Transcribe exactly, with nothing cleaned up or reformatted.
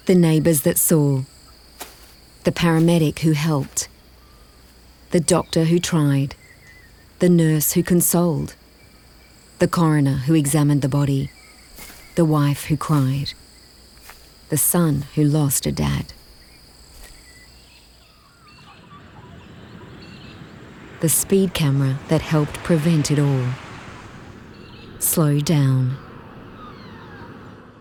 The neighbours that saw. The paramedic who helped. The doctor who tried. The nurse who consoled. The coroner who examined the body. The wife who cried. The son who lost a dad. The speed camera that helped prevent it all. Slow down.